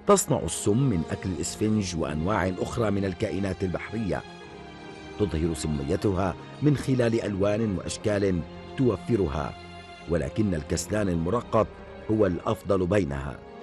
تصنع السم من أكل الإسفنج وأنواع أخرى من الكائنات البحرية. تظهر سميتها من خلال ألوان وأشكال توفرها، ولكن الكسلان المرقط هو الأفضل بينها.